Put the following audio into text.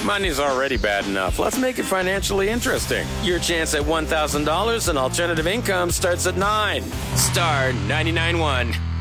Money's already bad enough. Let's make it financially interesting. Your chance at $1,000 in alternative income starts at 9. Star 99.1.